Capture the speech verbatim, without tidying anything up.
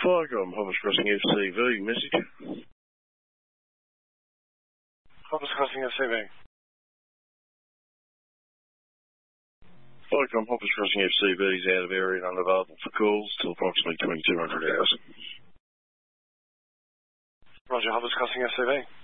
Firecom, Hoppers Crossing F C V, message. Hoppers Crossing F C V. Firecom, Hoppers Crossing F C V is out of area and unavailable for calls till approximately twenty-two hundred hours. Roger, Hoppers Crossing F C V.